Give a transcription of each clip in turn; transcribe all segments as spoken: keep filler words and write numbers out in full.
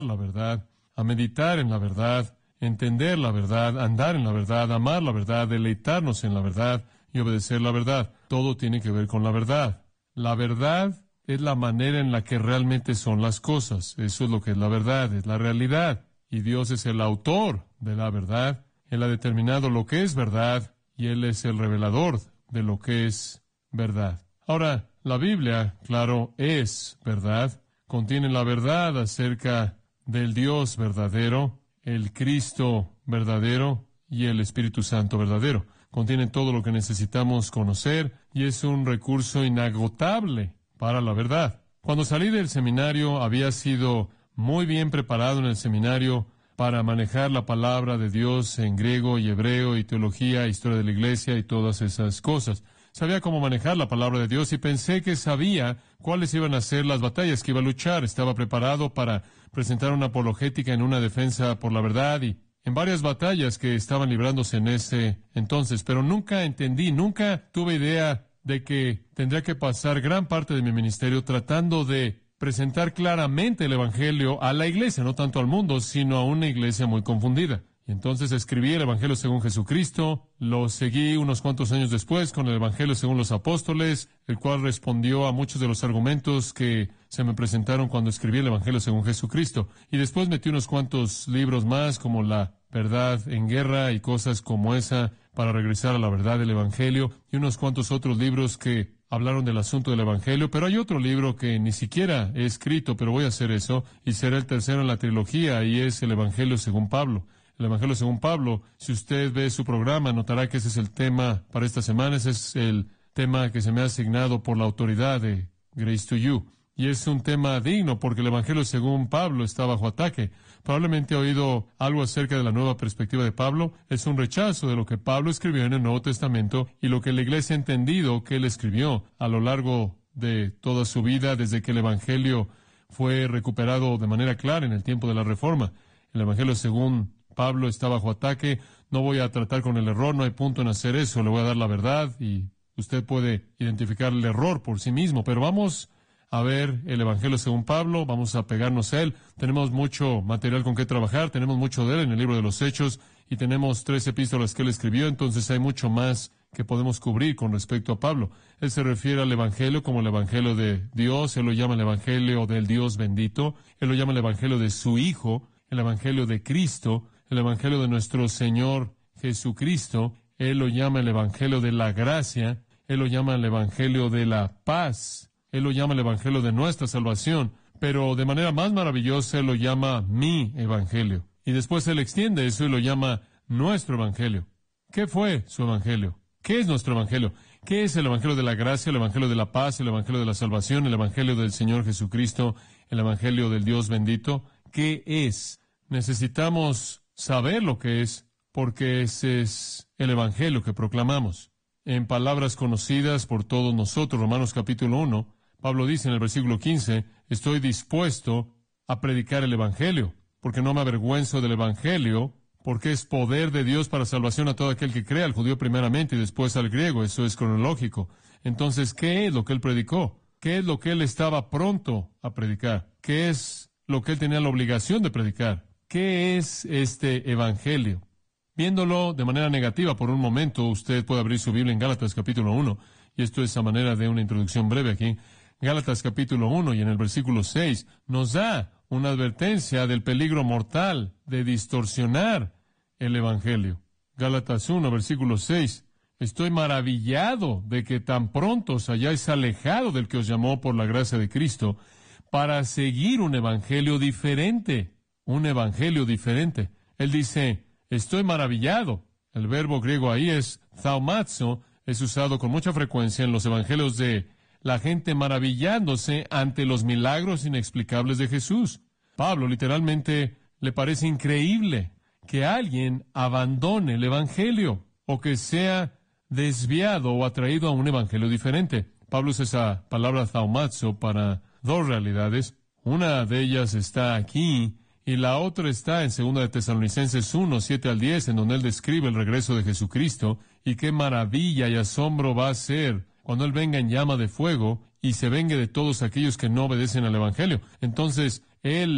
la verdad, a meditar en la verdad, entender la verdad, andar en la verdad, amar la verdad, deleitarnos en la verdad y obedecer la verdad. Todo tiene que ver con la verdad. La verdad es la manera en la que realmente son las cosas. Eso es lo que es la verdad, es la realidad. Y Dios es el autor de la verdad. Él ha determinado lo que es verdad y Él es el revelador de lo que es verdad. Ahora, la Biblia, claro, es verdad. Contiene la verdad acerca del Dios verdadero, el Cristo verdadero y el Espíritu Santo verdadero. Contiene todo lo que necesitamos conocer y es un recurso inagotable para la verdad. Cuando salí del seminario, había sido muy bien preparado en el seminario para manejar la palabra de Dios en griego y hebreo y teología, historia de la iglesia y todas esas cosas. Sabía cómo manejar la palabra de Dios y pensé que sabía cuáles iban a ser las batallas que iba a luchar. Estaba preparado para presentar una apologética en una defensa por la verdad y en varias batallas que estaban librándose en ese entonces, pero nunca entendí, nunca tuve idea de que tendría que pasar gran parte de mi ministerio tratando de presentar claramente el Evangelio a la iglesia, no tanto al mundo, sino a una iglesia muy confundida. Y entonces escribí el Evangelio según Jesucristo, lo seguí unos cuantos años después con el Evangelio según los apóstoles, el cual respondió a muchos de los argumentos que se me presentaron cuando escribí el Evangelio según Jesucristo. Y después metí unos cuantos libros más, como La Verdad en Guerra y cosas como esa, para regresar a la verdad del Evangelio, y unos cuantos otros libros que hablaron del asunto del Evangelio, pero hay otro libro que ni siquiera he escrito, pero voy a hacer eso, y será el tercero en la trilogía, y es el Evangelio según Pablo. El Evangelio según Pablo, si usted ve su programa, notará que ese es el tema para esta semana, ese es el tema que se me ha asignado por la autoridad de Grace to You. Y es un tema digno porque el Evangelio según Pablo está bajo ataque. Probablemente ha oído algo acerca de la nueva perspectiva de Pablo. Es un rechazo de lo que Pablo escribió en el Nuevo Testamento y lo que la Iglesia ha entendido que él escribió a lo largo de toda su vida desde que el Evangelio fue recuperado de manera clara en el tiempo de la Reforma. El Evangelio según Pablo está bajo ataque. No voy a tratar con el error, no hay punto en hacer eso. Le voy a dar la verdad y usted puede identificar el error por sí mismo. Pero vamos a ver el Evangelio según Pablo, vamos a pegarnos a él. Tenemos mucho material con que trabajar, tenemos mucho de él en el libro de los Hechos y tenemos tres epístolas que él escribió, entonces hay mucho más que podemos cubrir con respecto a Pablo. Él se refiere al Evangelio como el Evangelio de Dios, él lo llama el Evangelio del Dios bendito, él lo llama el Evangelio de su Hijo, el Evangelio de Cristo, el Evangelio de nuestro Señor Jesucristo, él lo llama el Evangelio de la gracia, él lo llama el Evangelio de la paz, él lo llama el Evangelio de nuestra salvación, pero de manera más maravillosa él lo llama mi Evangelio. Y después él extiende eso y lo llama nuestro Evangelio. ¿Qué fue su Evangelio? ¿Qué es nuestro Evangelio? ¿Qué es el Evangelio de la gracia, el Evangelio de la paz, el Evangelio de la salvación, el Evangelio del Señor Jesucristo, el Evangelio del Dios bendito? ¿Qué es? Necesitamos saber lo que es, porque ese es el Evangelio que proclamamos. En palabras conocidas por todos nosotros, Romanos capítulo uno, Pablo dice en el versículo quince, estoy dispuesto a predicar el Evangelio, porque no me avergüenzo del Evangelio, porque es poder de Dios para salvación a todo aquel que crea, al judío primeramente y después al griego. Eso es cronológico. Entonces, ¿qué es lo que él predicó? ¿Qué es lo que él estaba pronto a predicar? ¿Qué es lo que él tenía la obligación de predicar? ¿Qué es este Evangelio? Viéndolo de manera negativa por un momento, usted puede abrir su Biblia en Gálatas capítulo uno, y esto es a manera de una introducción breve aquí. Gálatas capítulo uno y en el versículo seis nos da una advertencia del peligro mortal de distorsionar el Evangelio. Gálatas uno, versículo seis. Estoy maravillado de que tan pronto os hayáis alejado del que os llamó por la gracia de Cristo para seguir un Evangelio diferente. Un Evangelio diferente. Él dice, estoy maravillado. El verbo griego ahí es thaumazo, es usado con mucha frecuencia en los Evangelios de la gente maravillándose ante los milagros inexplicables de Jesús. Pablo literalmente le parece increíble que alguien abandone el Evangelio o que sea desviado o atraído a un Evangelio diferente. Pablo usa esa palabra thaumazo para dos realidades. Una de ellas está aquí y la otra está en segunda de Tesalonicenses uno, siete al diez, en donde él describe el regreso de Jesucristo y qué maravilla y asombro va a ser cuando Él venga en llama de fuego y se vengue de todos aquellos que no obedecen al Evangelio. Entonces, Él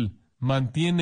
mantiene